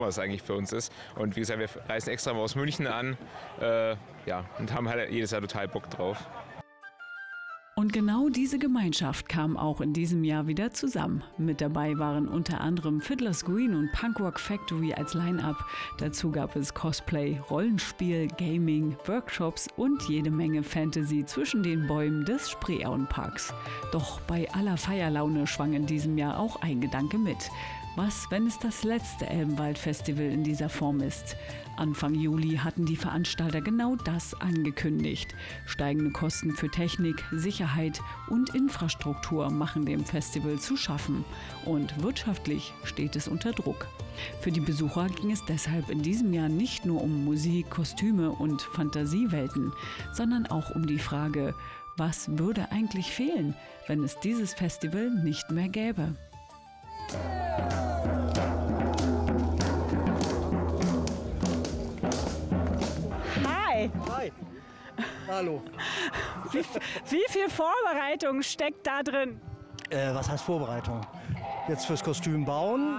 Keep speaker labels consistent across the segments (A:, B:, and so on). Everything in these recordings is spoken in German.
A: was eigentlich für uns ist. Und wie gesagt, wir reisen extra mal aus München an und haben halt jedes Jahr total Bock drauf.
B: Und genau diese Gemeinschaft kam auch in diesem Jahr wieder zusammen. Mit dabei waren unter anderem Fiddler's Green und Punkrock Factory als Line-Up. Dazu gab es Cosplay, Rollenspiel, Gaming, Workshops und jede Menge Fantasy zwischen den Bäumen des Spreeauenparks. Doch bei aller Feierlaune schwang in diesem Jahr auch ein Gedanke mit. Was, wenn es das letzte Elbenwald-Festival in dieser Form ist? Anfang Juli hatten die Veranstalter genau das angekündigt. Steigende Kosten für Technik, Sicherheit und Infrastruktur machen dem Festival zu schaffen. Und wirtschaftlich steht es unter Druck. Für die Besucher ging es deshalb in diesem Jahr nicht nur um Musik, Kostüme und Fantasiewelten, sondern auch um die Frage, was würde eigentlich fehlen, wenn es dieses Festival nicht mehr gäbe?
C: Hi. Hallo.
D: Wie viel Vorbereitung steckt da drin?
C: Was heißt Vorbereitung? Jetzt fürs Kostüm bauen?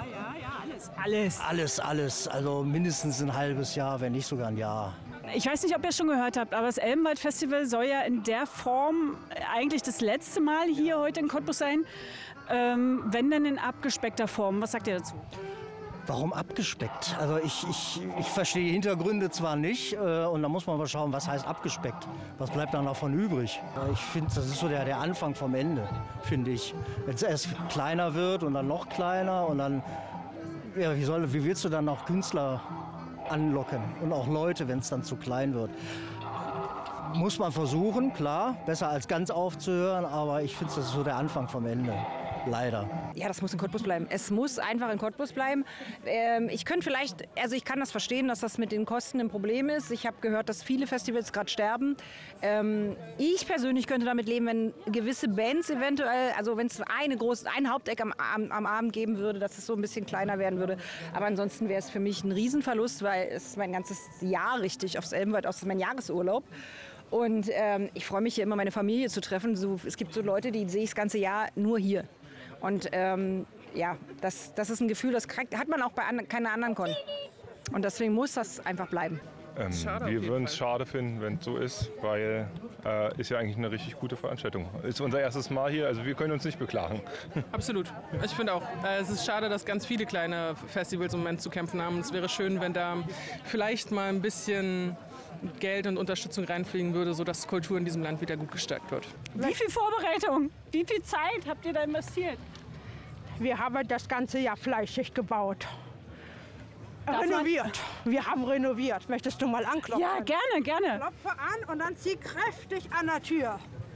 C: Alles. Also mindestens ein halbes Jahr, wenn nicht sogar ein Jahr.
D: Ich weiß nicht, ob ihr es schon gehört habt, aber das Elbenwald-Festival soll ja in der Form eigentlich das letzte Mal hier heute in Cottbus sein. Wenn denn in abgespeckter Form. Was sagt ihr dazu?
C: Warum abgespeckt? Also ich verstehe die Hintergründe zwar nicht und da muss man mal schauen, was heißt abgespeckt? Was bleibt dann davon übrig? Ich finde, das ist so der Anfang vom Ende, finde ich. Wenn es erst kleiner wird und dann noch kleiner und dann, ja, wie willst du dann auch Künstler anlocken und auch Leute, wenn es dann zu klein wird? Muss man versuchen, klar, besser als ganz aufzuhören, aber ich finde, das ist so der Anfang vom Ende. Leider.
E: Ja, das muss in Cottbus bleiben. Es muss einfach in Cottbus bleiben. Ich kann das verstehen, dass das mit den Kosten ein Problem ist. Ich habe gehört, dass viele Festivals gerade sterben. Ich persönlich könnte damit leben, wenn gewisse Bands eventuell, also wenn es ein Haupteck am Abend geben würde, dass es so ein bisschen kleiner werden würde. Aber ansonsten wäre es für mich ein Riesenverlust, weil es mein ganzes Jahr richtig aufs Elbenwald, aus mein Jahresurlaub. Und ich freue mich hier immer, meine Familie zu treffen. Es gibt so Leute, die sehe ich das ganze Jahr nur hier. Und das ist ein Gefühl, das hat man auch bei keinen anderen Con. Und deswegen muss das einfach bleiben.
F: Wir würden es schade finden, wenn es so ist, weil ist ja eigentlich eine richtig gute Veranstaltung. Ist unser erstes Mal hier, also wir können uns nicht beklagen.
G: Absolut. Ich finde auch, es ist schade, dass ganz viele kleine Festivals im Moment zu kämpfen haben. Es wäre schön, wenn da vielleicht mal ein bisschen Geld und Unterstützung reinfliegen würde, sodass Kultur in diesem Land wieder gut gestärkt wird.
D: Wie viel Vorbereitung, wie viel Zeit habt ihr da investiert?
H: Wir haben das ganze Jahr fleißig gebaut.
D: Renoviert.
H: Wir haben renoviert. Möchtest du mal anklopfen?
D: Ja, gerne.
H: Klopfe an und dann zieh kräftig an der Tür.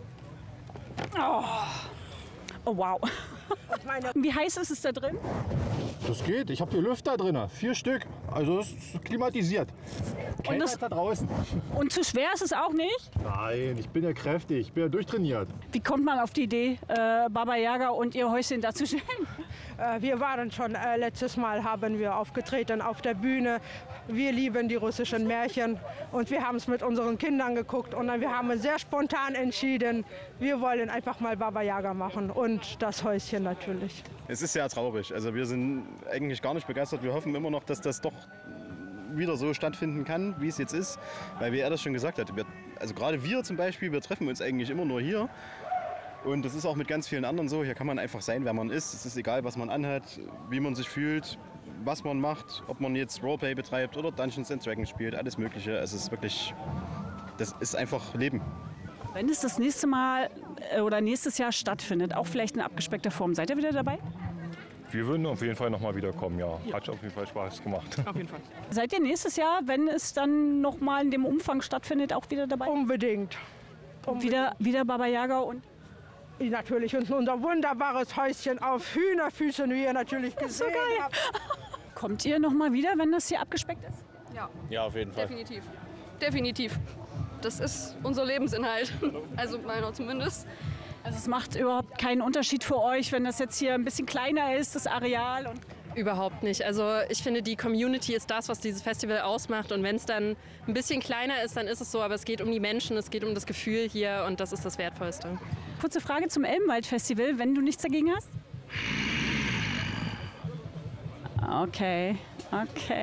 D: Oh wow. Wie heiß ist es da drin?
I: Das geht. Ich habe hier Lüfter drin. 4 Stück. Also es ist klimatisiert. Kälter als da draußen.
D: Und zu schwer ist es auch nicht?
I: Nein, ich bin ja kräftig. Ich bin ja durchtrainiert.
D: Wie kommt man auf die Idee, Baba Yaga und ihr Häuschen dazustellen?
H: Wir waren schon, letztes Mal haben wir aufgetreten auf der Bühne. Wir lieben die russischen Märchen und wir haben es mit unseren Kindern geguckt und wir haben sehr spontan entschieden, wir wollen einfach mal Baba Yaga machen und das Häuschen natürlich.
J: Es ist sehr traurig. Also wir sind eigentlich gar nicht begeistert. Wir hoffen immer noch, dass das doch wieder so stattfinden kann, wie es jetzt ist. Weil wie er das schon gesagt hat, also gerade wir zum Beispiel, wir treffen uns eigentlich immer nur hier. Und das ist auch mit ganz vielen anderen so. Hier kann man einfach sein, wer man ist. Es ist egal, was man anhat, wie man sich fühlt, was man macht. Ob man jetzt Roleplay betreibt oder Dungeons & Dragons spielt, alles Mögliche. Es ist wirklich, das ist einfach Leben.
D: Wenn es das nächste Mal oder nächstes Jahr stattfindet, auch vielleicht in abgespeckter Form, seid ihr wieder dabei?
F: Wir würden auf jeden Fall noch mal wiederkommen, ja. Hat auf jeden Fall Spaß gemacht.
G: Auf jeden Fall.
D: Seid ihr nächstes Jahr, wenn es dann noch mal in dem Umfang stattfindet, auch wieder dabei?
H: Unbedingt.
D: Und wieder Baba Yaga und?
H: Natürlich, und unser wunderbares Häuschen auf Hühnerfüßen, wie ihr natürlich gesehen habt.
D: Kommt ihr noch mal wieder, wenn das hier abgespeckt ist?
K: Ja, auf jeden Fall. Definitiv. Das ist unser Lebensinhalt. Also meiner zumindest.
D: Also es macht überhaupt keinen Unterschied für euch, wenn das jetzt hier ein bisschen kleiner ist, das Areal?
K: Überhaupt nicht. Also ich finde, die Community ist das, was dieses Festival ausmacht. Und wenn es dann ein bisschen kleiner ist, dann ist es so. Aber es geht um die Menschen, es geht um das Gefühl hier und das ist das Wertvollste.
D: Kurze Frage zum Elbenwald-Festival, wenn du nichts dagegen hast? Okay.